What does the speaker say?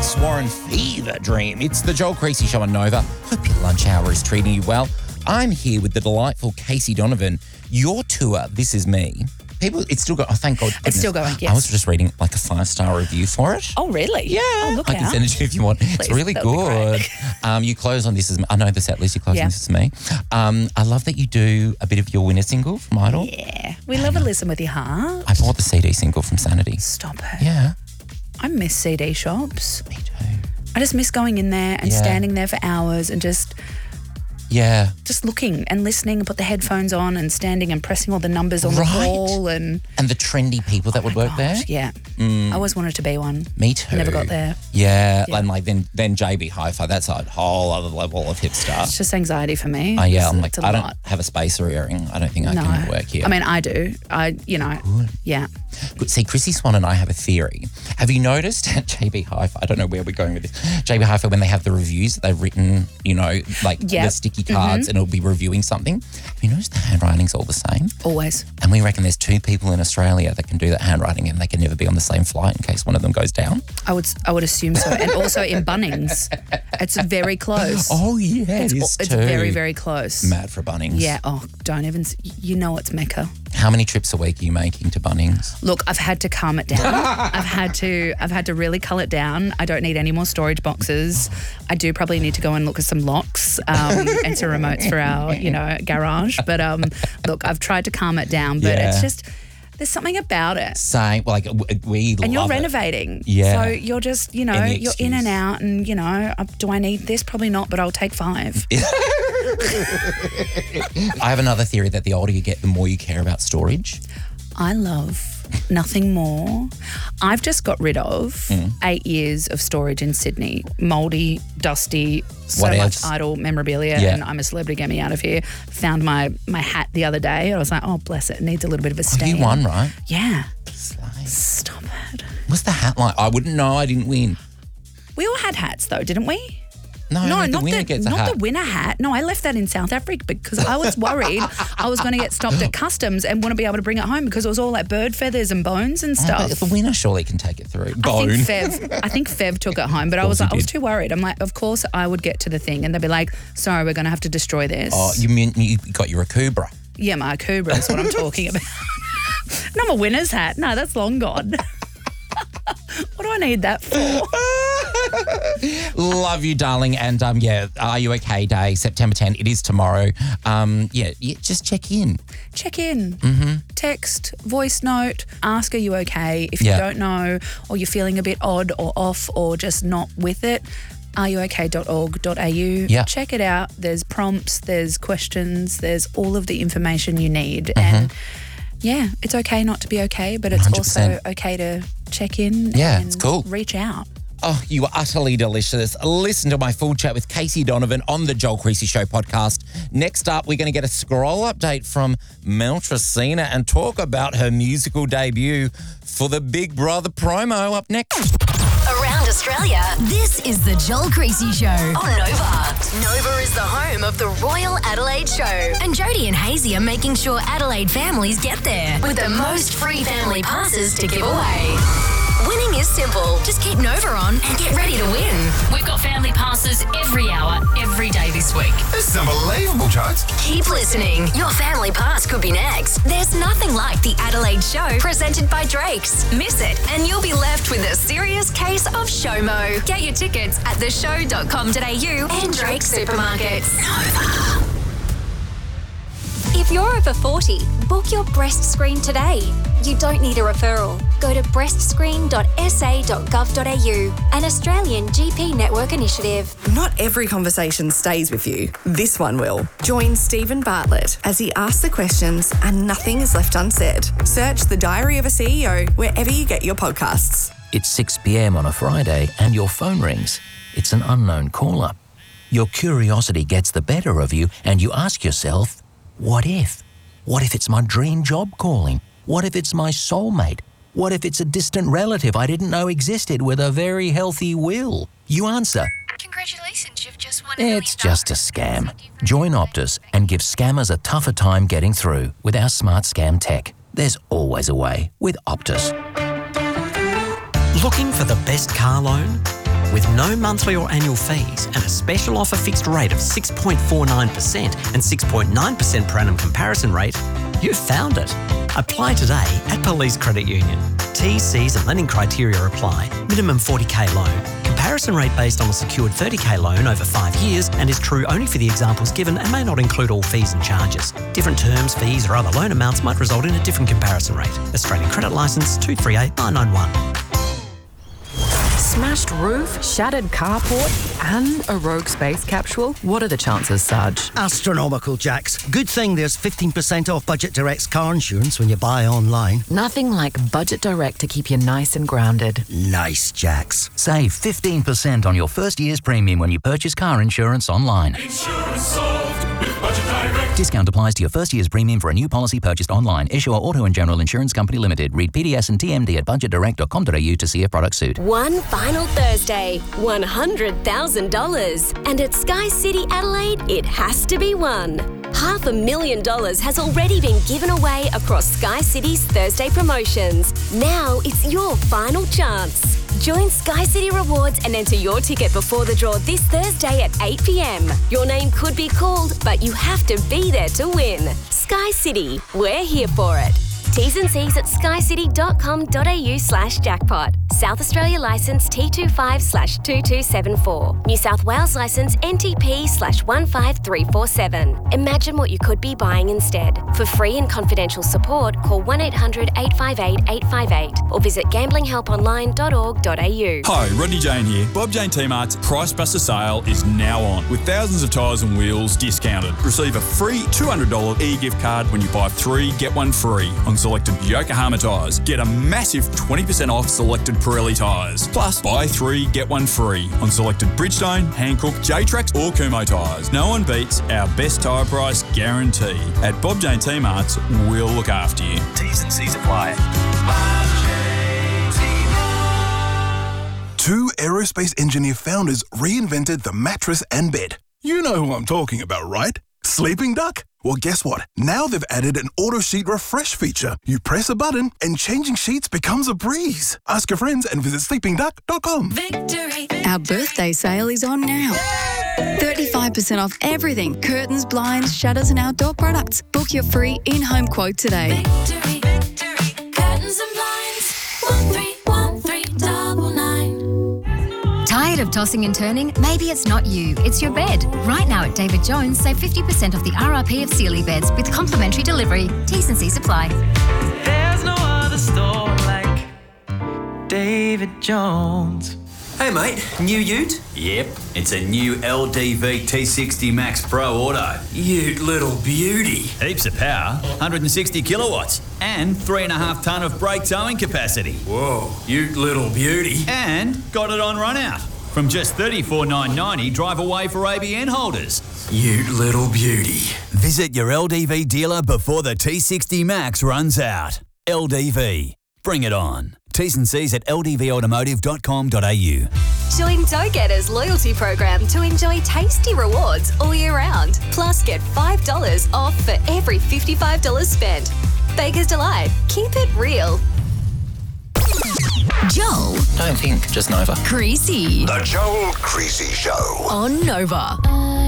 Swarren fever dream. It's the Joel Creasy Show on Nova. Hope your lunch hour is treating you well. I'm here with the delightful Casey Donovan. Your tour, This Is Me. People, it's still going. Oh, thank God. It's still going, yes. I was just reading like a 5-star review for it. Oh, really? Yeah. Oh, look I can send it to you if you want. Please, it's really that would be good. great. You close on This Is Me. I know the set list. You close on This Is Me. I love that you do a bit of your winner single from Idol. Yeah. We love a listen with your heart. I bought the CD single from Sanity. Stop it. Yeah. I miss CD shops. Me too. I just miss going in there and standing there for hours and just looking and listening and put the headphones on and standing and pressing all the numbers on the wall and the trendy people that would work there. Yeah. I always wanted to be one. Me too. Never got there. Yeah. And like then JB Hi-Fi, that's a whole other level of hipster. It's just anxiety for me. I'm like, I don't have a spacer earring. I don't think I can work here. I mean, I do. Yeah. Good. See, Chrissy Swan and I have a theory. Have you noticed at JB Hi-Fi, I don't know where we're going with this, JB Hi-Fi, when they have the reviews that they've written, the sticky cards and it'll be reviewing something. Have you noticed the handwriting's all the same? Always. And we reckon there's 2 people in Australia that can do that handwriting and they can never be on the same flight in case one of them goes down. I would assume so. And also in Bunnings, it's very close. Oh, yeah, it's very, very close. Mad for Bunnings. Yeah. Oh, don't even, it's Mecca. How many trips a week are you making to Bunnings? Look, I've had to calm it down. I've had to really cull it down. I don't need any more storage boxes. I do probably need to go and look at some locks and some remotes for our, garage. But look, I've tried to calm it down, but it's just there's something about it. Same, we love and you're it. renovating. Yeah. So you're just, you're in and out and, do I need this? Probably not, but I'll take 5. I have another theory that the older you get, the more you care about storage. I love nothing more. I've just got rid of 8 years of storage in Sydney. Mouldy, dusty, so much Idol memorabilia, and I'm a celebrity, get me out of here. Found my hat the other day. I was like, oh, bless it. It needs a little bit of a stain. You won, right? Yeah. Slay. Stop it. What's the hat like? I wouldn't know. I didn't win. We all had hats though, didn't we? No, the winner gets a hat. Not the winner hat. No, I left that in South Africa because I was worried I was going to get stopped at customs and wouldn't be able to bring it home because it was all like bird feathers and bones and stuff. But the winner surely can take it through. Bone. I think Fev took it home, but I was too worried. I'm like, of course I would get to the thing and they'd be like, sorry, we're going to have to destroy this. Oh, you mean you got your Akubra? Yeah, my Akubra is what I'm talking about. Not my winner's hat. No, that's long gone. What do I need that for? Love you, darling. And Are You OK Day, September 10. It is tomorrow. Just check in. Check in. Text, voice note, ask, are you okay? If you don't know or you're feeling a bit odd or off or just not with it, areyouok.org.au. Yeah. Check it out. There's prompts, there's questions, there's all of the information you need. And it's okay not to be okay, but it's 100%. Also okay to check in and it's cool. Reach out. Oh, you are utterly delicious. Listen to my full chat with Casey Donovan on the Joel Creasy Show podcast. Next up, we're going to get a scroll update from Mel Tracina and talk about her musical debut for the Big Brother promo up next. Around Australia, this is the Joel Creasy Show on Nova. Nova is the home of the Royal Adelaide Show. And Jody and Hazy are making sure Adelaide families get there with the most free family passes to give away. Winning is simple. Just keep Nova on and get ready to win. We've got family passes every hour, every day this week. This is unbelievable, Jodes. Keep listening. Your family pass could be next. There's nothing like the Adelaide Show presented by Drake's. Miss it and you'll be left with a serious case of SHOMO. Get your tickets at theshow.com.au and Drake's supermarkets. Nova. If you're over 40, book your breast screen today. You don't need a referral. Go to breastscreen.sa.gov.au, an Australian GP network initiative. Not every conversation stays with you. This one will. Join Stephen Bartlett as he asks the questions and nothing is left unsaid. Search The Diary of a CEO wherever you get your podcasts. It's 6 p.m. on a Friday and your phone rings. It's an unknown caller. Your curiosity gets the better of you and you ask yourself, what if? What if it's my dream job calling? What if it's my soulmate? What if it's a distant relative I didn't know existed with a very healthy will? You answer, congratulations, you've just won it's just a scam. Join Optus and give scammers a tougher time getting through with our smart scam tech. There's always a way with Optus. Looking for the best car loan? with no monthly or annual fees and a special offer fixed rate of 6.49% and 6.9% per annum comparison rate, you've found it. Apply today at Police Credit Union. T's, C's and lending criteria apply. Minimum 40k loan. Comparison rate based on a secured 30k loan over 5 years and is true only for the examples given and may not include all fees and charges. Different terms, fees or other loan amounts might result in a different comparison rate. Australian Credit Licence 238991. Smashed roof, shattered carport, and a rogue space capsule? What are the chances, Sarge? Astronomical, Jax. Good thing there's 15% off Budget Direct's car insurance when you buy online. Nothing like Budget Direct to keep you nice and grounded. Nice, Jax. Save 15% on your first year's premium when you purchase car insurance online. Insurance solved with Budget Direct. Discount applies to your first year's premium for a new policy purchased online. Issuer Auto and General Insurance Company Limited. Read PDS and TMD at budgetdirect.com.au to see if product suit. One final Thursday, $100,000. And at Sky City Adelaide, it has to be won. $500,000 has already been given away across Sky City's Thursday promotions. Now it's your final chance. Join Sky City Rewards and enter your ticket before the draw this Thursday at 8 p.m. Your name could be called, but you have to be there to win. Sky City, we're here for it. T's and C's at skycity.com.au/jackpot. South Australia licence T25/2274. New South Wales licence NTP/15347. Imagine what you could be buying instead. For free and confidential support, call 1-800-858-858 or visit gamblinghelponline.org.au. Hi, Rodney Jane here. Bob Jane T-Mart's Price Buster sale is now on with thousands of tyres and wheels discounted. Receive a free $200 e-gift card when you buy 3, get 1 free on selected Yokohama tyres. Get a massive 20% off selected Pirelli tyres. Plus, buy 3, get 1 free on selected Bridgestone, Hankook, J-Trax or Kumho tyres. No one beats our best tyre price guarantee. At Bob Jane T-Mart's, we'll look after you. T's and C's apply. 2 aerospace engineer founders reinvented the mattress and bed. You know who I'm talking about, right? Sleeping Duck? Well, guess what? Now they've added an auto sheet refresh feature. You press a button and changing sheets becomes a breeze. Ask your friends and visit sleepingduck.com. Victory. Our birthday sale is on now. 35% off everything. Curtains, blinds, shutters and outdoor products. Book your free in-home quote today. Victory, victory. Curtains and blinds. 131399. Tired of tossing and turning? Maybe it's not you, it's your bed. Right now at David Jones, save 50% off the RRP of Sealy beds with complimentary delivery. T's and C's apply. There's no other store like David Jones. Hey mate, new ute? Yep, it's a new LDV T60 Max Pro Auto. Ute little beauty. Heaps of power, 160 kilowatts, and 3.5 tonne of brake towing capacity. Whoa, ute little beauty. And got it on run out. From just $34,990 drive away for ABN holders. Ute little beauty. Visit your LDV dealer before the T60 Max runs out. LDV, bring it on. T's and C's at ldvautomotive.com.au. Join Go-Getters loyalty program to enjoy tasty rewards all year round. Plus, get $5 off for every $55 spent. Baker's Delight. Keep it real. Joel. Don't think, just Nova. Creasy. The Joel Creasy Show. On Nova.